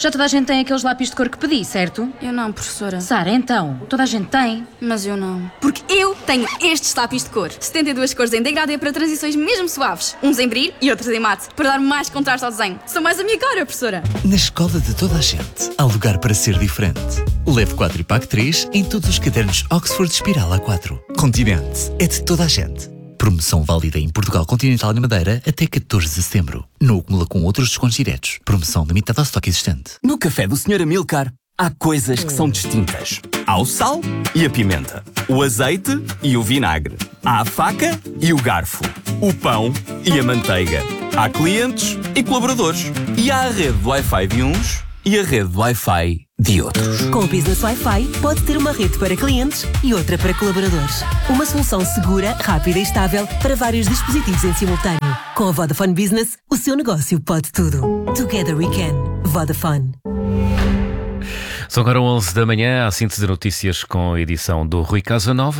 Já toda a gente tem aqueles lápis de cor que pedi, certo? Eu não, professora. Sara, então, toda a gente tem. Mas eu não. Porque eu tenho estes lápis de cor. 72 cores em degradê para transições mesmo suaves. Uns em brilho e outros em mate, para dar mais contraste ao desenho. São mais a minha cara, professora. Na escola de toda a gente, há lugar para ser diferente. Leve 4 e pague 3 em todos os cadernos Oxford Espiral A4. Continente é de toda a gente. Promoção válida em Portugal Continental e Madeira até 14 de setembro. Não acumula com outros descontos diretos. Promoção limitada ao estoque existente. No café do Sr. Amilcar, há coisas que são distintas. Há o sal e a pimenta. O azeite e o vinagre. Há a faca e o garfo. O pão e a manteiga. Há clientes e colaboradores. E há a rede de Wi-Fi de uns e a rede de Wi-Fi de outros. Com o Business Wi-Fi, pode ter uma rede para clientes e outra para colaboradores. Uma solução segura, rápida e estável para vários dispositivos em simultâneo. Com a Vodafone Business, o seu negócio pode tudo. Together we can. Vodafone. São agora 11 da manhã, a síntese de notícias com a edição do Rui Casanova.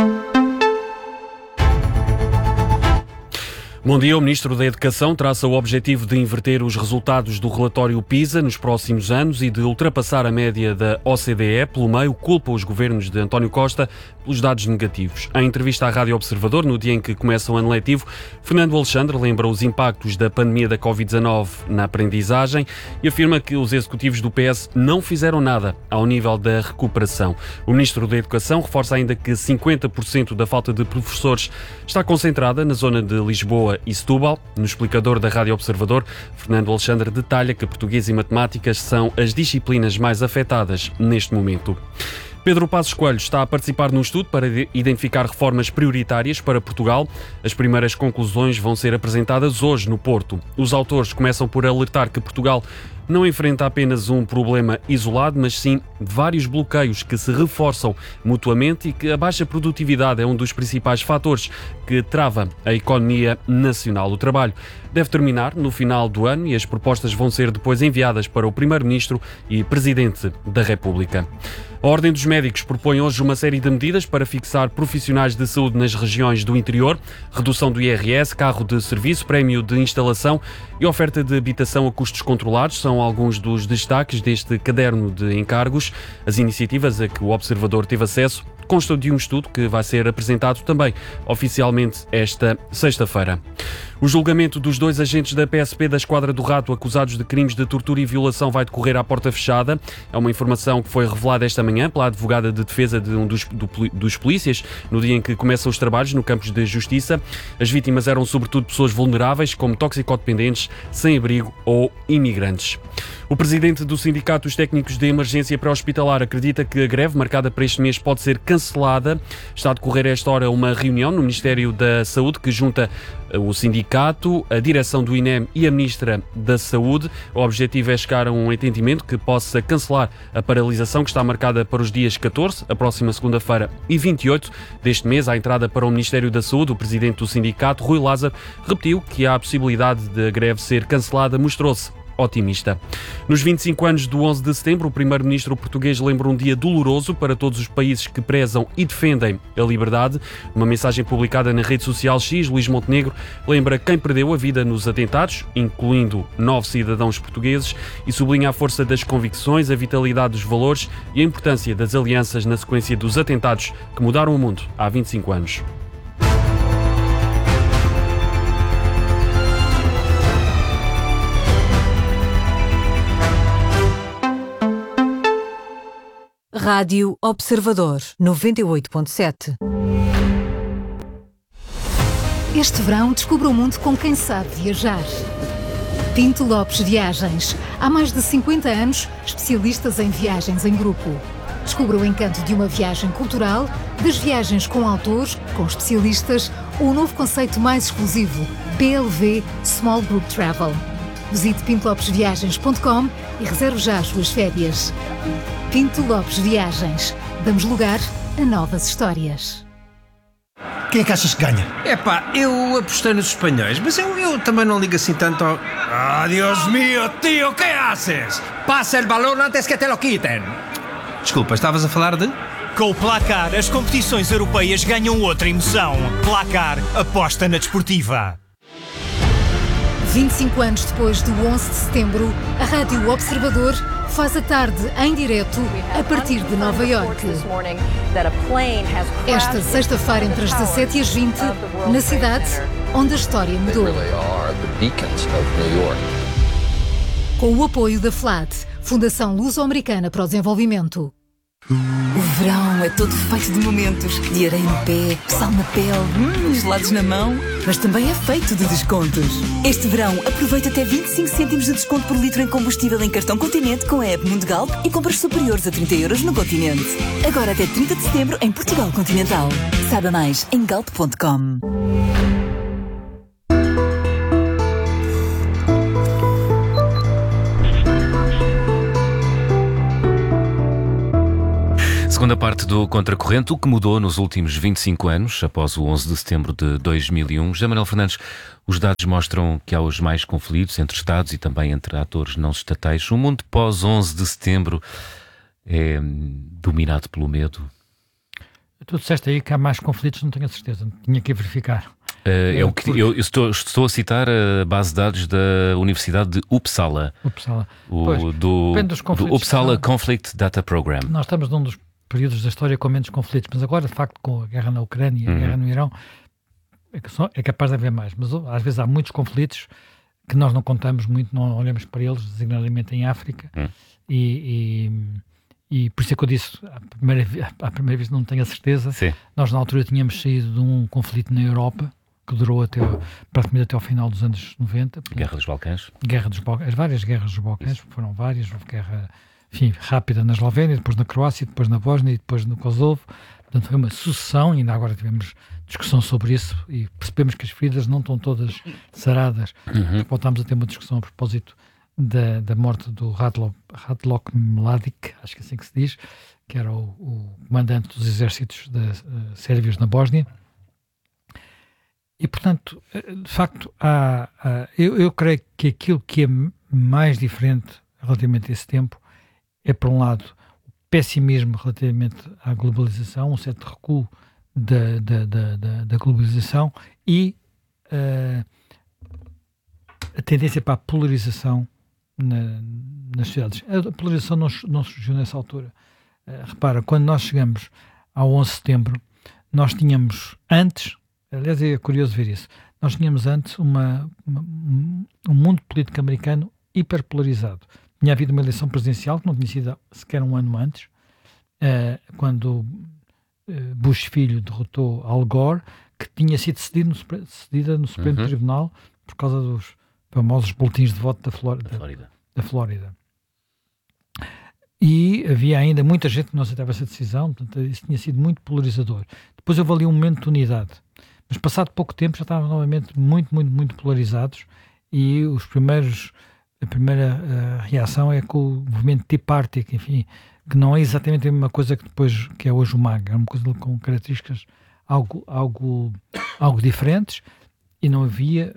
Bom dia. O Ministro da Educação traça o objetivo de inverter os resultados do relatório PISA nos próximos anos e de ultrapassar a média da OCDE. Pelo meio, culpa os governos de António Costa pelos dados negativos. Em entrevista à Rádio Observador, no dia em que começa o ano letivo, Fernando Alexandre lembra os impactos da pandemia da Covid-19 na aprendizagem e afirma que os executivos do PS não fizeram nada ao nível da recuperação. O Ministro da Educação reforça ainda que 50% da falta de professores está concentrada na zona de Lisboa e Setúbal. No explicador da Rádio Observador, Fernando Alexandre detalha que português e matemáticas são as disciplinas mais afetadas neste momento. Pedro Passos Coelho está a participar num estudo para identificar reformas prioritárias para Portugal. As primeiras conclusões vão ser apresentadas hoje no Porto. Os autores começam por alertar que Portugal não enfrenta apenas um problema isolado, mas sim vários bloqueios que se reforçam mutuamente e que a baixa produtividade é um dos principais fatores que trava a economia nacional. O trabalho deve terminar no final do ano e as propostas vão ser depois enviadas para o Primeiro-Ministro e Presidente da República. A Ordem dos Médicos propõe hoje uma série de medidas para fixar profissionais de saúde nas regiões do interior, redução do IRS, carro de serviço, prémio de instalação e oferta de habitação a custos controlados são alguns dos destaques deste caderno de encargos. As iniciativas a que o Observador teve acesso constam de um estudo que vai ser apresentado também oficialmente esta sexta-feira. O julgamento dos 2 agentes da PSP da Esquadra do Rato acusados de crimes de tortura e violação vai decorrer à porta fechada. É uma informação que foi revelada esta manhã pela advogada de defesa de um dos polícias no dia em que começam os trabalhos no Campos de Justiça. As vítimas eram sobretudo pessoas vulneráveis, como toxicodependentes, sem-abrigo ou imigrantes. O presidente do Sindicato dos Técnicos de Emergência Pré-Hospitalar acredita que a greve marcada para este mês pode ser cancelada. Está a decorrer a esta hora uma reunião no Ministério da Saúde que junta o sindicato, a direção do INEM e a Ministra da Saúde. O objetivo é chegar a um entendimento que possa cancelar a paralisação que está marcada para os dias 14, a próxima segunda-feira, e 28 deste mês. À entrada para o Ministério da Saúde, o presidente do sindicato, Rui Lázaro, repetiu que há a possibilidade de a greve ser cancelada, mostrou-se otimista. Nos 25 anos do 11 de setembro, o primeiro-ministro português lembra um dia doloroso para todos os países que prezam e defendem a liberdade. Numa mensagem publicada na rede social X, Luís Montenegro lembra quem perdeu a vida nos atentados, incluindo 9 cidadãos portugueses, e sublinha a força das convicções, a vitalidade dos valores e a importância das alianças na sequência dos atentados que mudaram o mundo há 25 anos. Rádio Observador 98.7. Este verão descubra o mundo com quem sabe viajar. Pinto Lopes Viagens. Há mais de 50 anos, especialistas em viagens em grupo. Descubra o encanto de uma viagem cultural, das viagens com autores, com especialistas ou o novo conceito mais exclusivo, PLV Small Group Travel. Visite pintolopesviagens.com e reserve já as suas férias. Pinto Lopes Viagens. Damos lugar a novas histórias. Quem é que achas que ganha? Eu apostei nos espanhóis, mas eu também não ligo assim tanto ao... Dios mío, tío, ¿qué haces? Pasa el balón antes que te lo quiten. Desculpa, estavas a falar de... Com o Placar, as competições europeias ganham outra emoção. Placar, aposta na desportiva. 25 anos depois do 11 de setembro, a Rádio Observador faz a tarde em direto a partir de Nova Iorque. Esta sexta-feira, entre as 17 e as 20, na cidade onde a história mudou. Com o apoio da FLAD, Fundação Luso-Americana para o Desenvolvimento. O verão é todo feito de momentos, de areia no pé, sal na pele, gelados na mão, mas também é feito de descontos. Este verão aproveita até 25 cêntimos de desconto por litro em combustível em cartão Continente com a app Mundo Galp e compras superiores a 30 € no Continente. Agora até 30 de setembro em Portugal Continental. Saiba mais em galp.com. Segunda parte do Contracorrente, o que mudou nos últimos 25 anos, após o 11 de setembro de 2001. José Manuel Fernandes, os dados mostram que há hoje mais conflitos entre Estados e também entre atores não estatais. O mundo pós-11 de setembro é dominado pelo medo? Tu disseste aí que há mais conflitos, não tenho a certeza, tinha que verificar. Eu estou a citar a base de dados da Universidade de Uppsala. Do Uppsala Conflict Data Program. Nós estamos num dos períodos da história com menos conflitos, mas agora, de facto, com a guerra na Ucrânia e a guerra no Irão, é capaz de haver mais. Mas às vezes há muitos conflitos que nós não contamos muito, não olhamos para eles, designadamente em África, e por isso é que eu disse, à primeira vez não tenho a certeza. Sim. Nós na altura tínhamos saído de um conflito na Europa, que durou praticamente até ao final dos anos 90. Guerra dos Balcãs. As várias guerras dos Balcãs, foram várias, houve guerra rápida na Eslovénia, depois na Croácia, depois na Bósnia e depois no Kosovo. Portanto, foi uma sucessão, e ainda agora tivemos discussão sobre isso e percebemos que as feridas não estão todas saradas. Voltámos a ter uma discussão a propósito da morte do Radlock Mladic, acho que é assim que se diz, que era o comandante dos exércitos sérvios na Bósnia. E, portanto, de facto, eu creio que aquilo que é mais diferente relativamente a esse tempo é, por um lado, o pessimismo relativamente à globalização, um certo recuo da globalização e a tendência para a polarização nas sociedades. A polarização não surgiu nessa altura. Repara, quando nós chegamos ao 11 de setembro, nós tínhamos antes, aliás é curioso ver isso, nós tínhamos antes um mundo político americano hiperpolarizado. Tinha havido uma eleição presidencial que não tinha sido sequer um ano antes, quando Bush filho derrotou Al Gore, que tinha sido cedida no Supremo Tribunal por causa dos famosos boletins de voto da Flórida. E havia ainda muita gente que não aceitava essa decisão, portanto isso tinha sido muito polarizador. Depois houve ali um momento de unidade, mas passado pouco tempo já estavam novamente muito polarizados, e a primeira reação é com o movimento Tea Party, que não é exatamente a mesma coisa que é hoje o MAGA, é uma coisa com características algo diferentes, e não havia,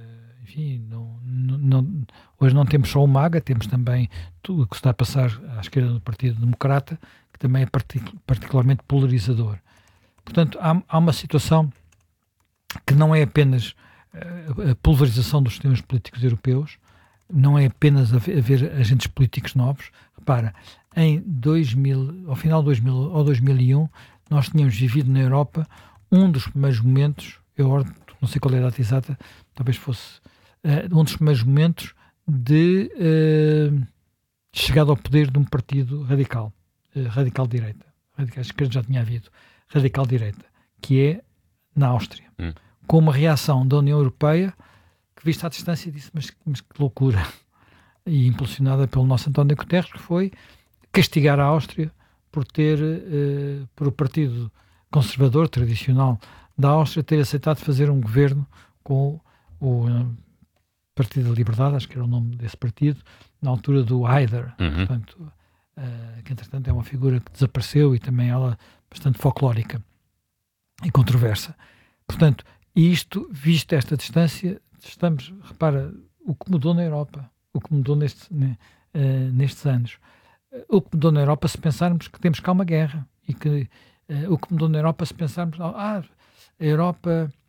hoje não temos só o MAGA, temos também tudo o que se está a passar à esquerda do Partido Democrata, que também é particularmente polarizador. Portanto, há uma situação que não é apenas a pulverização dos sistemas políticos europeus, não é apenas haver agentes políticos novos. Repara, ao final de 2000 ou 2001, nós tínhamos vivido na Europa um dos primeiros momentos, não sei qual é a data exata, talvez fosse um dos primeiros momentos de chegada ao poder de um partido radical direita. Radical esquerda já tinha havido, radical direita, que é na Áustria, com uma reação da União Europeia que, vista à distância, disse, mas que loucura, e impulsionada pelo nosso António Guterres, que foi castigar a Áustria por o Partido Conservador tradicional da Áustria ter aceitado fazer um governo com o Partido da Liberdade, acho que era o nome desse partido, na altura do Haider, portanto, que entretanto é uma figura que desapareceu e também ela bastante folclórica e controversa. Portanto, isto, visto esta distância, repara, o que mudou na Europa, o que mudou nestes anos, o que mudou na Europa, se pensarmos que temos cá uma guerra, e que o que mudou na Europa, se pensarmos a Europa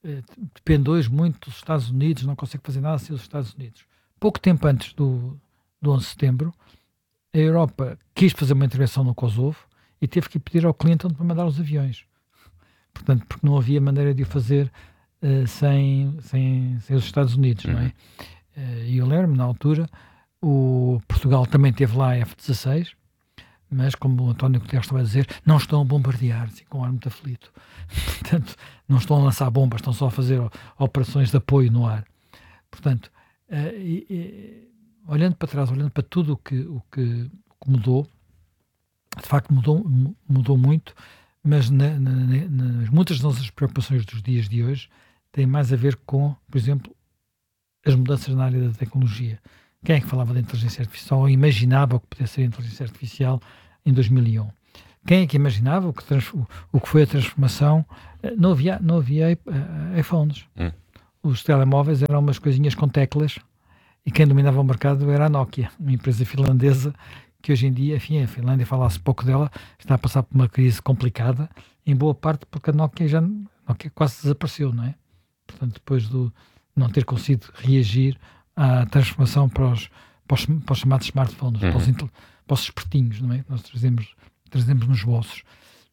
depende hoje muito dos Estados Unidos, não consegue fazer nada sem os Estados Unidos. Pouco tempo antes do 11 de setembro, a Europa quis fazer uma intervenção no Kosovo e teve que pedir ao Clinton para mandar os aviões. Portanto, porque não havia maneira de o fazer sem os Estados Unidos, não é? E eu lembro-me, na altura, o Portugal também teve lá F-16, mas, como o António Guterres estava a dizer, não estão a bombardear, assim, com um ar muito aflito. Portanto, não estão a lançar bombas, estão só a fazer operações de apoio no ar. Portanto, olhando para trás, olhando para tudo o que mudou, de facto mudou muito, mas muitas das nossas preocupações dos dias de hoje têm mais a ver com, por exemplo, as mudanças na área da tecnologia. Quem é que falava da inteligência artificial ou imaginava o que podia ser a inteligência artificial em 2001? Quem é que imaginava o que foi a transformação? Não havia iPhones. Os telemóveis eram umas coisinhas com teclas e quem dominava o mercado era a Nokia, uma empresa finlandesa que hoje em dia, enfim, a Finlândia, fala-se pouco dela, está a passar por uma crise complicada, em boa parte porque a Nokia quase desapareceu, não é? Portanto, depois de não ter conseguido reagir à transformação para os chamados smartphones, para os espertinhos, não é? Nós trazemos nos bolsos.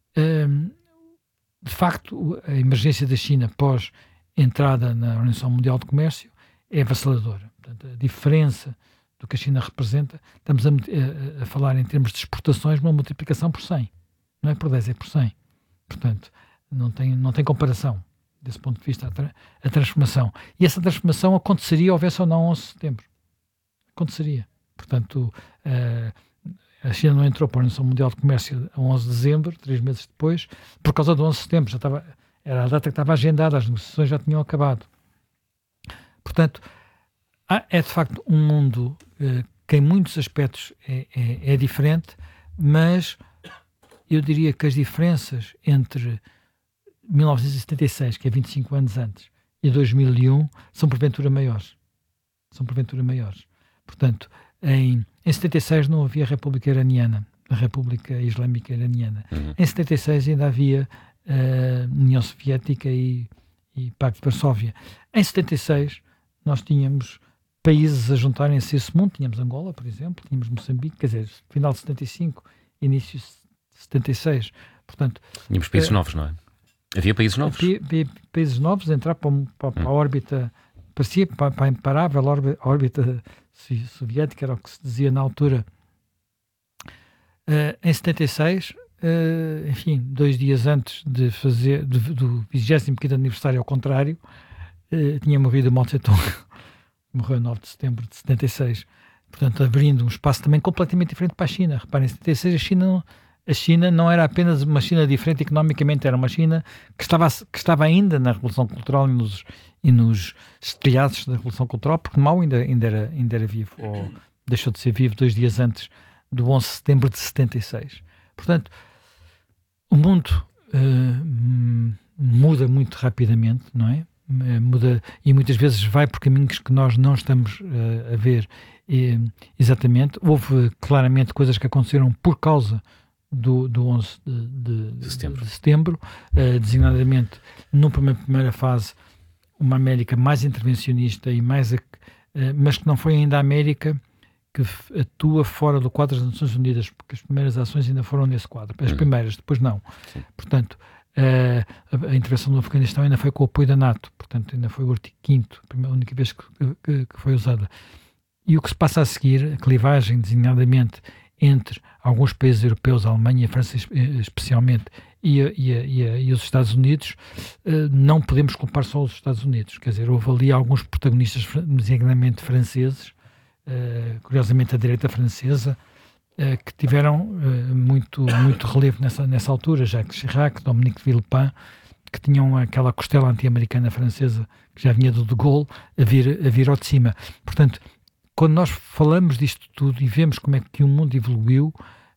De facto, a emergência da China pós entrada na Organização Mundial de Comércio é avassaladora. Portanto, a diferença do que a China representa, estamos a falar em termos de exportações, uma multiplicação por 100. Não é por 10, é por 100. Portanto, não tem comparação desse ponto de vista a transformação. E essa transformação aconteceria houvesse ou não 11 de setembro. Aconteceria. Portanto, a China não entrou para a Organização Mundial de Comércio a 11 de dezembro, 3 meses depois, por causa do 11 de setembro. Era a data que estava agendada, as negociações já tinham acabado. Portanto, é de facto um mundo que em muitos aspectos é diferente, mas eu diria que as diferenças entre 1976, que é 25 anos antes, e 2001, são porventura maiores. Portanto, em 76 não havia a República Iraniana, a República Islâmica Iraniana. Em 76 ainda havia União Soviética e Pacto de Varsóvia. Em 76 nós tínhamos países a juntarem-se a esse mundo, tínhamos Angola, por exemplo, tínhamos Moçambique, quer dizer, final de 75, início de 76. Portanto, tínhamos países novos, não é? Havia países novos? Havia países novos a entrar para a órbita, parecia para a imparável órbita soviética, era o que se dizia na altura. Em 76, enfim, 2 dias antes de fazer do 25º aniversário ao contrário, tinha morrido Mao Tse-tung, morreu em 9 de setembro de 76, portanto abrindo um espaço também completamente diferente para a China. Reparem, em 76 a China não era apenas uma China diferente economicamente, era uma China que estava ainda na Revolução Cultural e nos estilhaços da Revolução Cultural, porque Mao ainda era vivo, ou deixou de ser vivo 2 dias antes do 11 de setembro de 76. Portanto, o mundo muda muito rapidamente, não é? Muda e muitas vezes vai por caminhos que nós não estamos a ver exatamente. Houve claramente coisas que aconteceram por causa do 11 de setembro, designadamente numa primeira fase uma América mais intervencionista e mas que não foi ainda a América que atua fora do quadro das Nações Unidas, porque as primeiras ações ainda foram nesse quadro, as primeiras, depois não. Sim. Portanto, a intervenção no Afeganistão ainda foi com o apoio da NATO, portanto ainda foi o artigo 5º, a única vez que foi usada. E o que se passa a seguir, a clivagem designadamente entre alguns países europeus, a Alemanha e a França especialmente, e os Estados Unidos, não podemos culpar só os Estados Unidos. Quer dizer, houve ali alguns protagonistas, designadamente franceses, curiosamente a direita francesa, que tiveram muito relevo nessa altura, Jacques Chirac, Dominique de Villepin, que tinham aquela costela anti-americana francesa que já vinha do De Gaulle a vir ao de cima. Portanto, quando nós falamos disto tudo e vemos como é que o mundo evoluiu,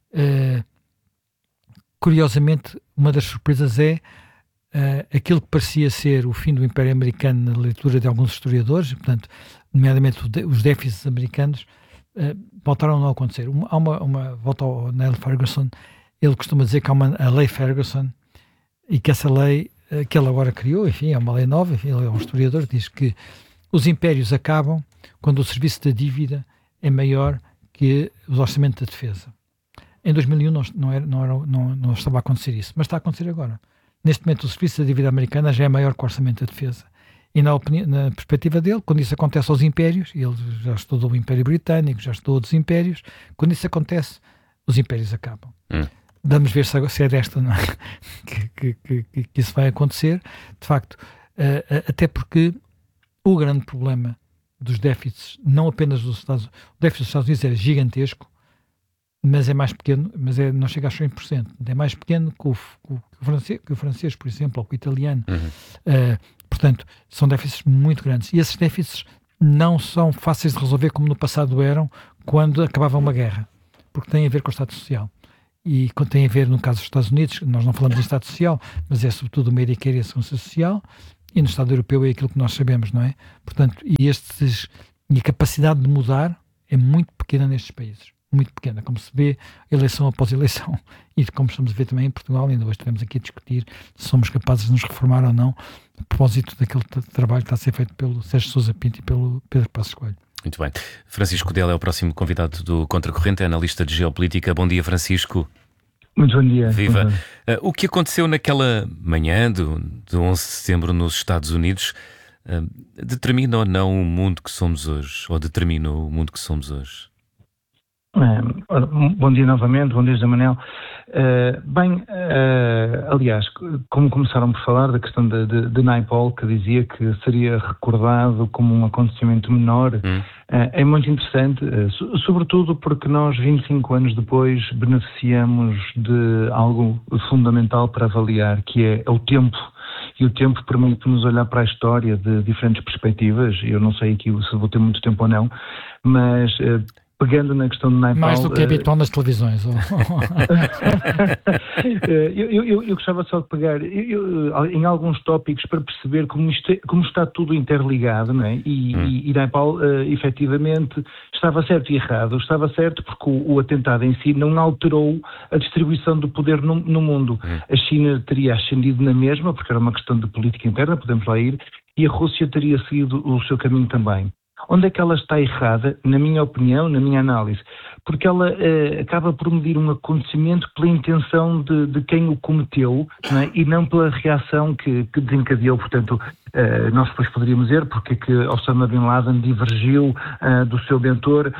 curiosamente, uma das surpresas é aquilo que parecia ser o fim do Império Americano na leitura de alguns historiadores, portanto, nomeadamente os déficits americanos, voltaram a não acontecer. Há uma volta ao Neil Ferguson, ele costuma dizer que há a lei Ferguson e que essa lei que ele agora criou, enfim, é uma lei nova, enfim, ele é um historiador, diz que os impérios acabam quando o serviço da dívida é maior que o orçamento da defesa. Em 2001 não estava a acontecer isso, mas está a acontecer agora. Neste momento o serviço da dívida americana já é maior que o orçamento da defesa. E na perspectiva dele, quando isso acontece aos impérios, e ele já estudou o Império Britânico, já estudou outros impérios, quando isso acontece, os impérios acabam. Vamos ver se é desta não é? que isso vai acontecer. De facto, até porque o grande problema dos déficits, não apenas dos Estados Unidos, o déficit dos Estados Unidos é gigantesco, mas é mais pequeno, não chega a 100%. É mais pequeno que o francês, por exemplo, ou que o italiano. Portanto, são déficits muito grandes. E esses déficits não são fáceis de resolver como no passado eram, quando acabava uma guerra, porque têm a ver com o Estado Social. E tem a ver, no caso dos Estados Unidos, nós não falamos de Estado Social, mas é sobretudo o Medicare e a Segurança Social, e no Estado Europeu é aquilo que nós sabemos, não é? Portanto, e a capacidade de mudar é muito pequena nestes países. Muito pequena, como se vê eleição após eleição, e como estamos a ver também em Portugal. Ainda hoje estivemos aqui a discutir se somos capazes de nos reformar ou não, a propósito daquele trabalho que está a ser feito pelo Sérgio Sousa Pinto e pelo Pedro Passos Coelho. Muito bem. Francisco Dela é o próximo convidado do Contracorrente, é analista de geopolítica. Bom dia, Francisco. Muito bom dia. Viva. O que aconteceu naquela manhã do 11 de setembro nos Estados Unidos determina ou não o mundo que somos hoje? Ou determinou o mundo que somos hoje? Bom dia novamente, bom dia José Manuel. Aliás, como começaram por falar da questão de Naipaul, que dizia que seria recordado como um acontecimento menor, é muito interessante, sobretudo porque nós 25 anos depois beneficiamos de algo fundamental para avaliar, que é o tempo. E o tempo permite-nos olhar para a história de diferentes perspectivas. Eu não sei aqui se vou ter muito tempo ou não, mas pegando na questão de Naipaul... Mais do que é habitual nas televisões. Eu gostava só de pegar em alguns tópicos para perceber como está tudo interligado, não é? E Naipaul, efetivamente, estava certo e errado. Estava certo porque o atentado em si não alterou a distribuição do poder no mundo. A China teria ascendido na mesma, porque era uma questão de política interna, podemos lá ir, e a Rússia teria seguido o seu caminho também. Onde é que ela está errada, na minha opinião, na minha análise? Porque ela acaba por medir um acontecimento pela intenção de quem o cometeu, não é? E não pela reação que desencadeou. Portanto, nós depois poderíamos dizer porque é que Osama Bin Laden divergiu do seu mentor,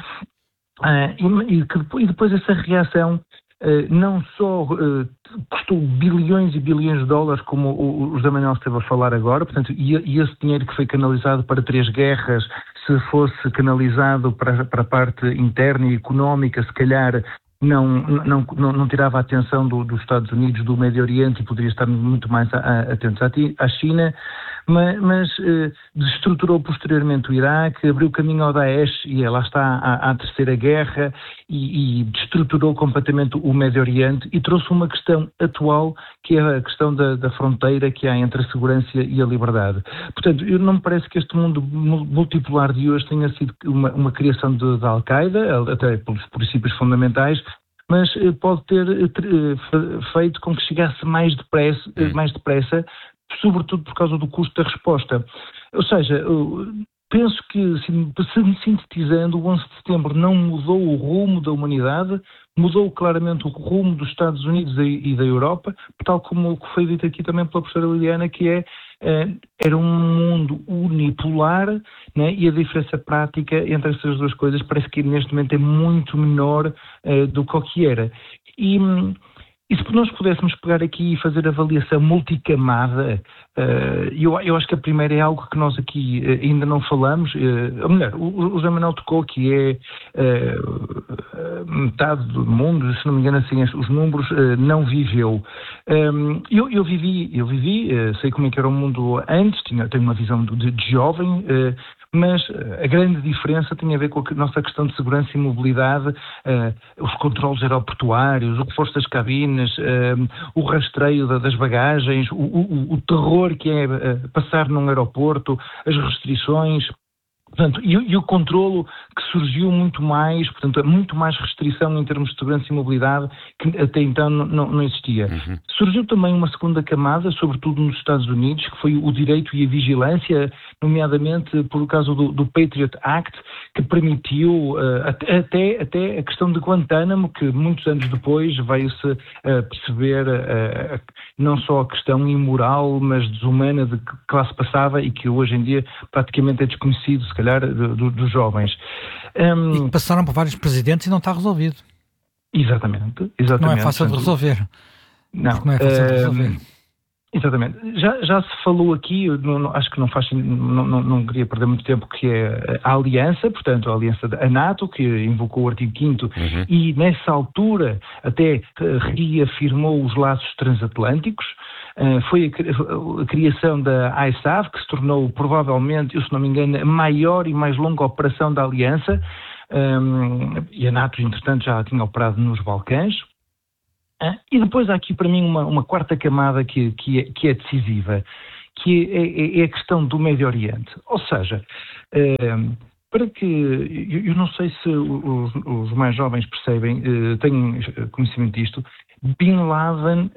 e depois essa reação não só custou bilhões e bilhões de dólares, como o José Manuel esteve a falar agora, portanto, e esse dinheiro que foi canalizado para 3 guerras, se fosse canalizado para a parte interna e económica, se calhar não tirava a atenção dos Estados Unidos, do Médio Oriente, e poderia estar muito mais atentos à China, mas desestruturou posteriormente o Iraque, abriu caminho ao Daesh, e lá está à Terceira Guerra, e desestruturou completamente o Médio Oriente, e trouxe uma questão atual, que é a questão da fronteira que há entre a segurança e a liberdade. Portanto, não me parece que este mundo multipolar de hoje tenha sido uma criação da Al-Qaeda, até pelos princípios fundamentais, mas pode ter feito com que chegasse mais depressa, sobretudo por causa do custo da resposta. Ou seja, penso que, sintetizando, o 11 de setembro não mudou o rumo da humanidade, mudou claramente o rumo dos Estados Unidos e da Europa, tal como foi dito aqui também pela professora Liliana, que era um mundo unipolar, né? E a diferença prática entre essas duas coisas parece que neste momento é muito menor do que o que era. E se nós pudéssemos pegar aqui e fazer avaliação multicamada, eu acho que a primeira é algo que nós aqui ainda não falamos, ou melhor, o José Manuel tocou, que é metade do mundo, se não me engano assim, os números, não viveu. Eu vivi, sei como é que era o mundo antes, tenho uma visão de jovem, mas a grande diferença tem a ver com a nossa questão de segurança e mobilidade, os controlos aeroportuários, o reforço das cabines, o rastreio das bagagens, o terror que é passar num aeroporto, as restrições. Portanto, e o controlo que surgiu muito mais, portanto, muito mais restrição em termos de segurança e mobilidade que até então não existia. Surgiu também uma segunda camada, sobretudo nos Estados Unidos, que foi o direito e a vigilância, nomeadamente por causa do Patriot Act, que permitiu até a questão de Guantánamo, que muitos anos depois veio-se perceber não só a questão imoral, mas desumana de que lá se passava e que hoje em dia praticamente é desconhecido, se calhar, dos jovens. E que passaram por vários presidentes e não está resolvido. Exatamente. Não é fácil de resolver. Não é fácil de resolver. Exatamente. Já se falou aqui, acho que não queria perder muito tempo, que é a aliança, portanto a aliança da NATO, que invocou o artigo 5º e nessa altura até reafirmou os laços transatlânticos. Foi a criação da ISAF, que se tornou provavelmente, se não me engano, a maior e mais longa operação da aliança, e a NATO, entretanto, já tinha operado nos Balcãs. E depois há aqui para mim uma quarta camada que é decisiva, que é a questão do Médio Oriente. Ou seja, para que, eu não sei se os mais jovens percebem, têm conhecimento disto, Bin Laden,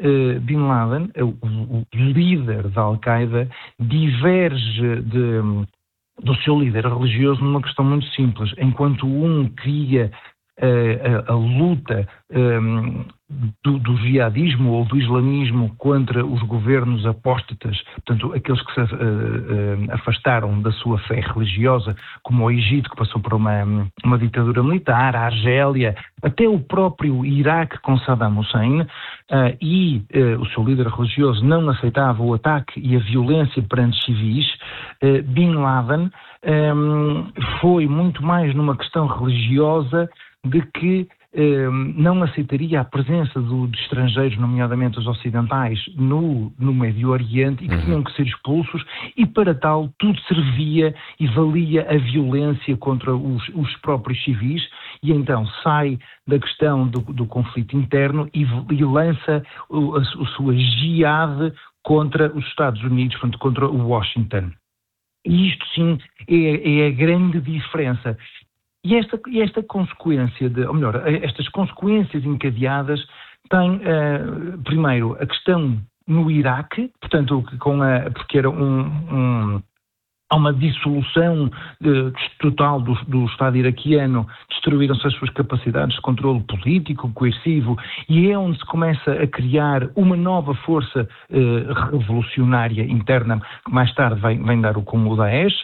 o líder da Al-Qaeda, diverge do seu líder religioso numa questão muito simples. Enquanto um cria a luta do jihadismo ou do islamismo contra os governos apóstatas, portanto, aqueles que se afastaram da sua fé religiosa, como o Egito, que passou por uma ditadura militar, a Argélia, até o próprio Iraque com Saddam Hussein, e o seu líder religioso não aceitava o ataque e a violência perante civis. Bin Laden foi muito mais numa questão religiosa de que não aceitaria a presença de estrangeiros, nomeadamente os ocidentais, no Médio Oriente, e que tinham que ser expulsos, e para tal tudo servia e valia a violência contra os próprios civis, e então sai da questão do conflito interno e lança a sua jihad contra os Estados Unidos, portanto, contra o Washington. E isto sim é a grande diferença. E esta consequência, estas consequências encadeadas têm, primeiro, a questão no Iraque, portanto, porque era há uma dissolução total do Estado iraquiano, destruíram-se as suas capacidades de controle político, coercivo, e é onde se começa a criar uma nova força revolucionária interna, que mais tarde vem dar como o Daesh.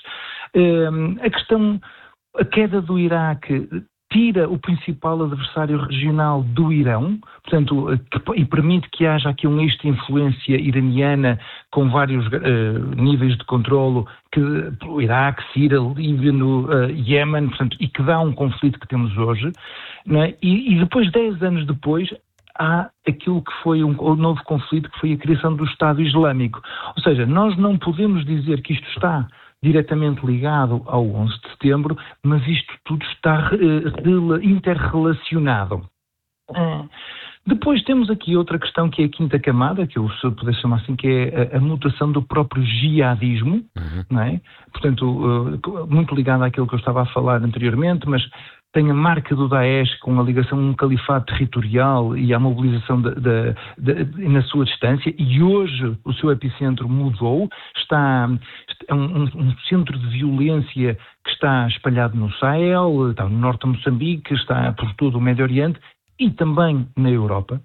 A queda do Iraque tira o principal adversário regional do Irão, portanto, e permite que haja aqui um eixo de influência iraniana com vários níveis de controlo, o Iraque, Síria, Líbano, Iémen, portanto, e que dá um conflito que temos hoje, não é? E depois, 10 anos depois, há aquilo que foi um novo conflito, que foi a criação do Estado Islâmico. Ou seja, nós não podemos dizer que isto está diretamente ligado ao 11 de setembro, mas isto tudo está interrelacionado. Depois temos aqui outra questão, que é a quinta camada, que eu poderia chamar assim, que é a mutação do próprio jihadismo, não é? Portanto, muito ligado àquilo que eu estava a falar anteriormente, mas tem a marca do Daesh com a ligação a um califado territorial e à mobilização na sua distância, e hoje o seu epicentro mudou, é um centro de violência que está espalhado no Sahel, está no norte de Moçambique, está por todo o Médio Oriente e também na Europa.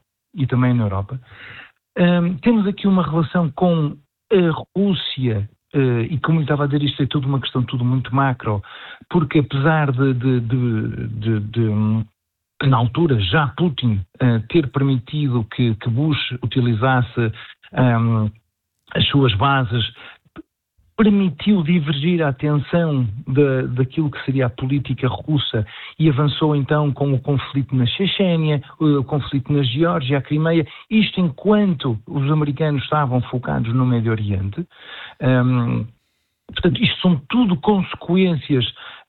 Temos aqui uma relação com a Rússia, e como eu estava a dizer, isto é tudo uma questão muito macro, porque apesar de na altura já Putin ter permitido que Bush utilizasse as suas bases, permitiu divergir a atenção daquilo que seria a política russa e avançou então com o conflito na Chechênia, o conflito na Geórgia, a Crimeia, isto enquanto os americanos estavam focados no Médio Oriente. Portanto, isto são tudo consequências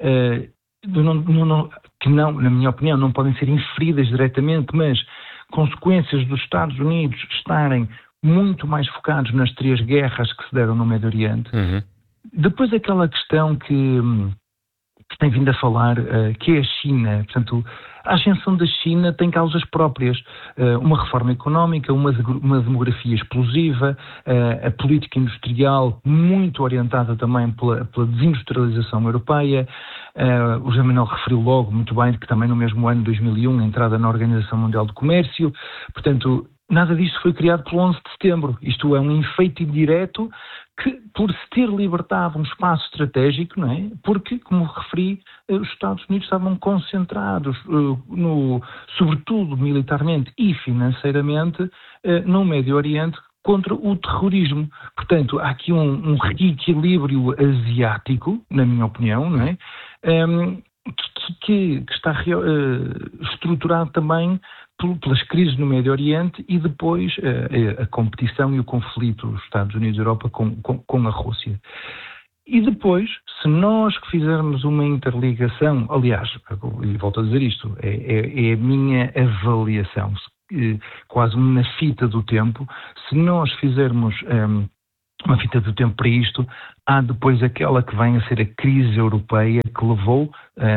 que não, na minha opinião, não podem ser inferidas diretamente, mas consequências dos Estados Unidos estarem muito mais focados nas 3 guerras que se deram no Médio Oriente. Depois aquela questão que se tem vindo a falar, que é a China. Portanto, a ascensão da China tem causas próprias. Uma reforma económica, uma demografia explosiva, a política industrial muito orientada também pela desindustrialização europeia. O José Manuel referiu logo muito bem que também no mesmo ano de 2001 a entrada na Organização Mundial do Comércio. Portanto, nada disto foi criado pelo 11 de setembro. Isto é um efeito indireto que, por se ter libertado um espaço estratégico, não é? Porque, como referi, os Estados Unidos estavam concentrados, sobretudo militarmente e financeiramente, no Médio Oriente contra o terrorismo. Portanto, há aqui um reequilíbrio asiático, na minha opinião, não é? Que está estruturado também pelas crises no Médio Oriente e depois a competição e o conflito dos Estados Unidos e Europa com a Rússia. E depois, se nós fizermos uma interligação, aliás, e volto a dizer isto, é a minha avaliação, quase na fita do tempo, se nós fizermos uma fita do tempo para isto, há depois aquela que vem a ser a crise europeia que levou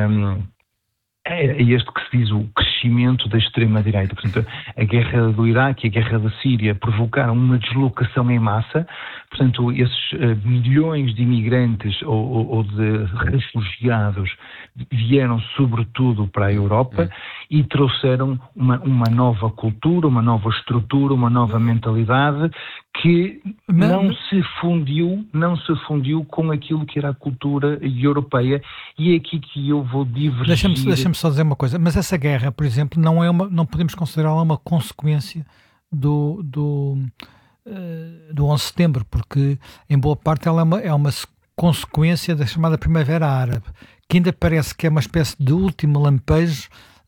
a este que se diz o crescimento da extrema-direita. Portanto, a guerra do Iraque e a guerra da Síria provocaram uma deslocação em massa. Portanto, esses milhões de imigrantes ou de refugiados vieram sobretudo para a Europa e trouxeram uma nova cultura, uma nova estrutura, uma nova mentalidade que não se fundiu com aquilo que era a cultura europeia, e é aqui que eu vou divergir. Deixa-me só dizer uma coisa, mas essa guerra, por exemplo, não podemos considerá-la uma consequência do 11 de setembro, porque em boa parte ela é uma consequência da chamada Primavera Árabe, que ainda parece que é uma espécie de último lampejo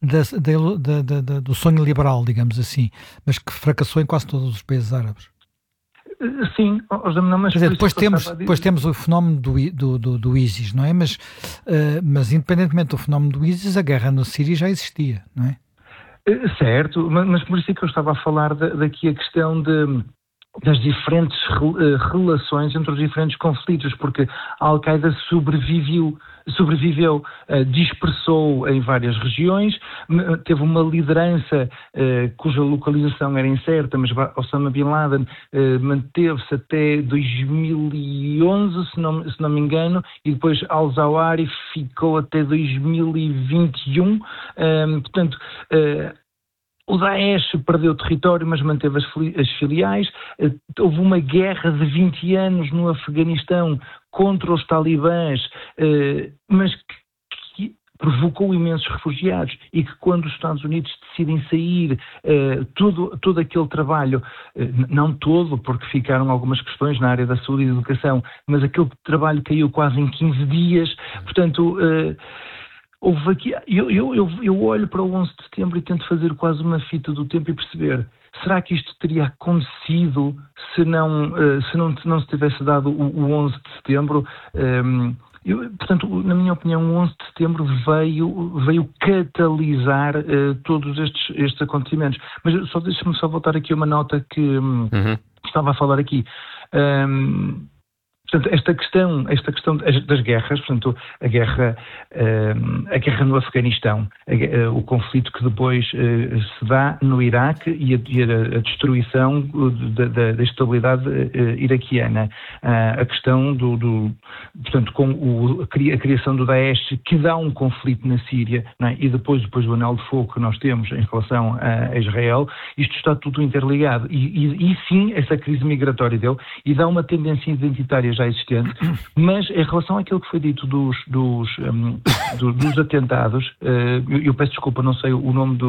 do sonho liberal, digamos assim, mas que fracassou em quase todos os países árabes. Sim, mas depois temos o fenómeno do ISIS, não é? Mas independentemente do fenómeno do ISIS, a guerra na Síria já existia, não é? Certo, mas por isso é que eu estava a falar daqui a questão das diferentes relações entre os diferentes conflitos, porque a Al-Qaeda sobreviveu, dispersou em várias regiões, teve uma liderança cuja localização era incerta, mas Osama Bin Laden manteve-se até 2011, se não me engano, e depois Al-Zawahiri ficou até 2021, portanto... O Daesh perdeu território, mas manteve as filiais. Houve uma guerra de 20 anos no Afeganistão contra os talibãs, mas que provocou imensos refugiados, e que quando os Estados Unidos decidem sair, todo aquele trabalho, não todo, porque ficaram algumas questões na área da saúde e da educação, mas aquele trabalho caiu quase em 15 dias. Portanto... houve aqui, eu olho para o 11 de setembro e tento fazer quase uma fita do tempo e perceber, será que isto teria acontecido se não se tivesse dado o 11 de setembro? Portanto, na minha opinião, o 11 de setembro veio catalisar todos estes acontecimentos. Mas deixa-me voltar aqui a uma nota que estava a falar aqui. Portanto, esta questão das guerras, portanto, a guerra no Afeganistão, o conflito que depois se dá no Iraque e a destruição da estabilidade iraquiana, a questão portanto, com a criação do Daesh, que dá um conflito na Síria, não é? E depois do anel de fogo que nós temos em relação a Israel, isto está tudo interligado. E sim, essa crise migratória dele, e dá uma tendência identitária já existente, mas em relação àquilo que foi dito dos atentados, eu peço desculpa, não sei o nome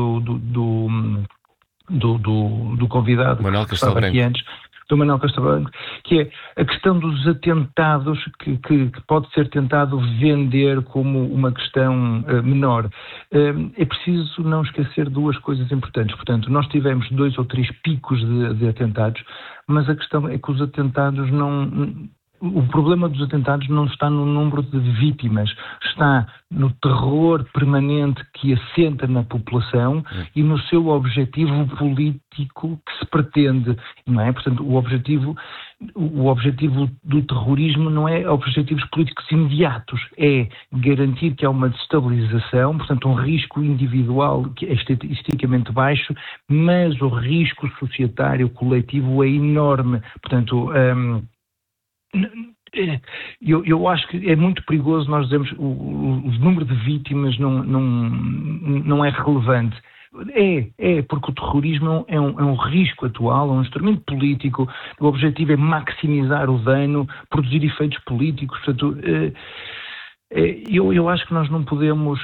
do convidado Manuel que estava aqui antes, do Manuel Castro Branco, que é a questão dos atentados que pode ser tentado vender como uma questão menor. É preciso não esquecer duas coisas importantes. Portanto, nós tivemos 2 ou 3 picos de atentados, mas a questão é que os atentados o problema dos atentados não está no número de vítimas, está no terror permanente que assenta na população e no seu objetivo político que se pretende, não é? Portanto, o objetivo o objetivo do terrorismo não é objetivos políticos imediatos, é garantir que há uma destabilização, portanto um risco individual que é estatisticamente baixo, mas o risco societário coletivo é enorme. Portanto, eu acho que é muito perigoso nós dizermos o número de vítimas não é relevante. Porque o terrorismo é um risco atual, é um instrumento político, o objetivo é maximizar o dano, produzir efeitos políticos. Portanto, eu acho que nós não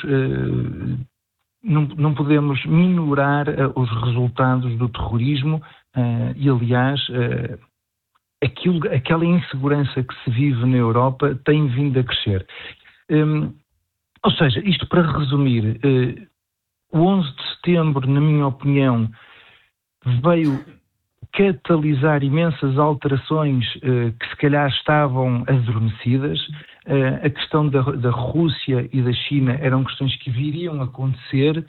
podemos minorar os resultados do terrorismo e, aliás, aquela insegurança que se vive na Europa tem vindo a crescer. Ou seja, isto para resumir, o 11 de setembro, na minha opinião, veio catalisar imensas alterações que se calhar estavam adormecidas. A questão da Rússia e da China eram questões que viriam a acontecer,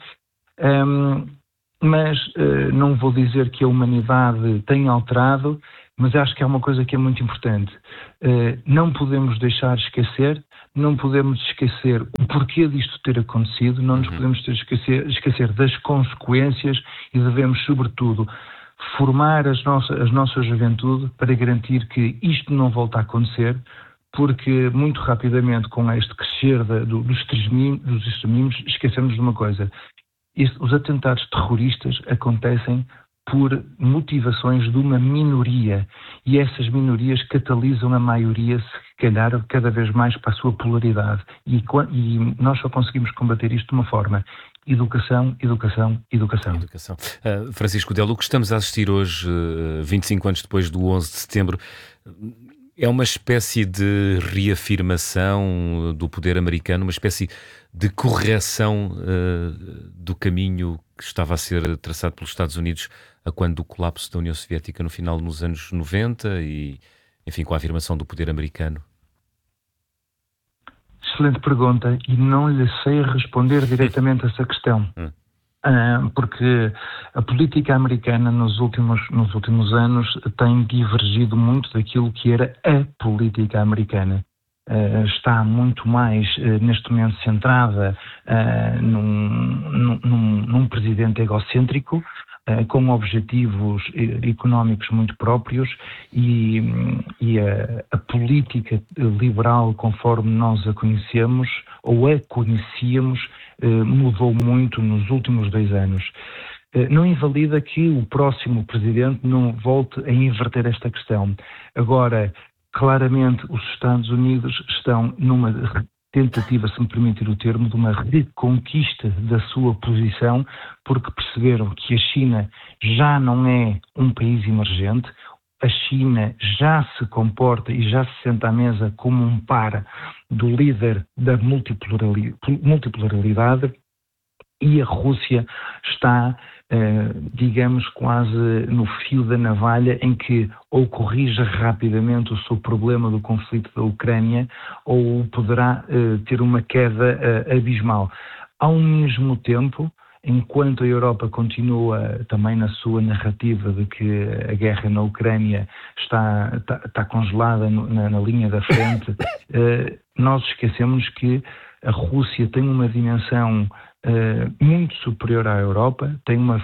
mas não vou dizer que a humanidade tenha alterado, mas acho que há uma coisa que é muito importante. Não podemos deixar de esquecer, não podemos esquecer o porquê disto ter acontecido, não nos podemos esquecer das consequências e devemos, sobretudo, formar a nossa juventude para garantir que isto não volta a acontecer, porque muito rapidamente, com este crescer dos extremismos, esquecemos de uma coisa. Os atentados terroristas acontecem por motivações de uma minoria e essas minorias catalisam a maioria, se calhar, cada vez mais para a sua polaridade e nós só conseguimos combater isto de uma forma: educação, educação, educação. Francisco Delo, o que estamos a assistir hoje, 25 anos depois do 11 de setembro, é uma espécie de reafirmação do poder americano, uma espécie de correção do caminho que estava a ser traçado pelos Estados Unidos a quando do colapso da União Soviética no final dos anos 90 e, enfim, com a afirmação do poder americano? Excelente pergunta, e não lhe sei responder diretamente a essa questão. Porque a política americana nos últimos anos tem divergido muito daquilo que era a política americana. Está muito mais, neste momento, centrada num presidente egocêntrico, com objetivos económicos muito próprios e a política liberal, conforme nós a conhecemos ou a conhecíamos, mudou muito nos últimos 2 anos. Não invalida que o próximo presidente não volte a inverter esta questão. Agora, claramente, os Estados Unidos estão numa tentativa, se me permitir o termo, de uma reconquista da sua posição, porque perceberam que a China já não é um país emergente, a China já se comporta e já se senta à mesa como um par do líder da multipolaridade e a Rússia está, digamos, quase no fio da navalha, em que ou corrige rapidamente o seu problema do conflito da Ucrânia ou poderá ter uma queda abismal. Ao mesmo tempo, enquanto a Europa continua também na sua narrativa de que a guerra na Ucrânia está congelada na linha da frente, nós esquecemos que a Rússia tem uma dimensão muito superior à Europa, tem uma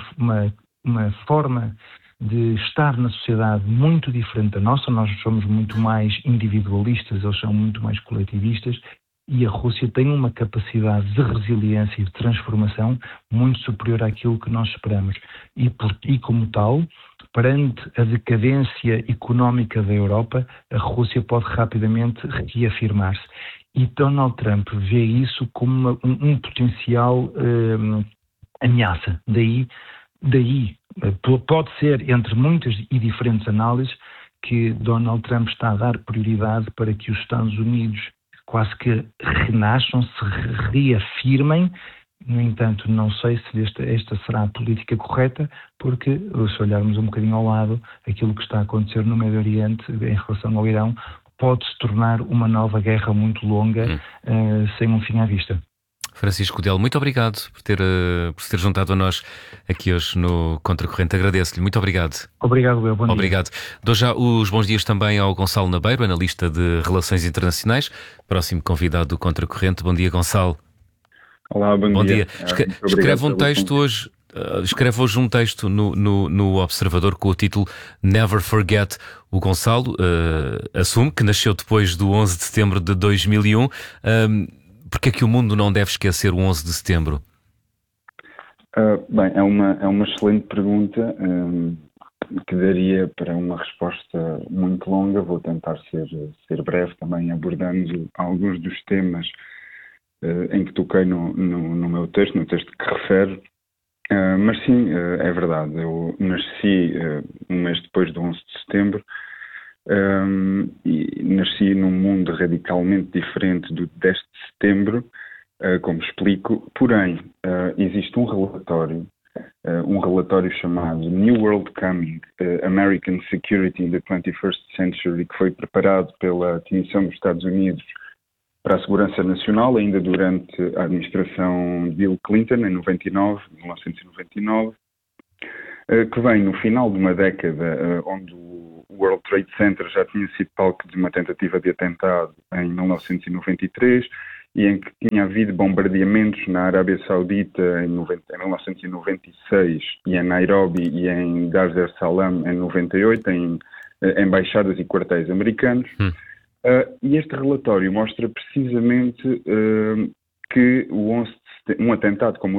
forma de estar na sociedade muito diferente da nossa. Nós somos muito mais individualistas, eles são muito mais coletivistas, e a Rússia tem uma capacidade de resiliência e de transformação muito superior àquilo que nós esperamos. E como tal, perante a decadência económica da Europa, a Rússia pode rapidamente reafirmar-se. E Donald Trump vê isso como um potencial ameaça. Daí, pode ser, entre muitas e diferentes análises, que Donald Trump está a dar prioridade para que os Estados Unidos quase que renasçam, se reafirmem. No entanto, não sei se esta será a política correta, porque, se olharmos um bocadinho ao lado, aquilo que está a acontecer no Médio Oriente em relação ao Irão pode se tornar uma nova guerra muito longa, sem um fim à vista. Francisco Del, muito obrigado por se ter juntado a nós aqui hoje no Contracorrente. Agradeço-lhe. Muito obrigado. Obrigado, eu. Bom dia. Obrigado. Dou já os bons dias também ao Gonçalo Nabeiro, analista de Relações Internacionais, próximo convidado do Contracorrente. Bom dia, Gonçalo. Olá, bom dia. Escreve um texto hoje. Escreve hoje um texto no Observador com o título Never Forget. O Gonçalo assume que nasceu depois do 11 de setembro de 2001. Porque é que o mundo não deve esquecer o 11 de setembro? Bem, é uma excelente pergunta que daria para uma resposta muito longa. Vou tentar ser breve também, abordando alguns dos temas em que toquei no meu texto, no texto que refere. Mas sim, é verdade. Eu nasci um mês depois do 11 de setembro e nasci num mundo radicalmente diferente do 10 de setembro, como explico. Porém, existe um relatório chamado New World Coming, American Security in the 21st Century, que foi preparado pela Comissão dos Estados Unidos para a Segurança Nacional, ainda durante a administração de Bill Clinton, em 1999, que vem no final de uma década onde o World Trade Center já tinha sido palco de uma tentativa de atentado em 1993 e em que tinha havido bombardeamentos na Arábia Saudita em 1996 e em Nairobi e em Dar es Salaam em 98, em embaixadas e quartéis americanos. E este relatório mostra precisamente que um atentado como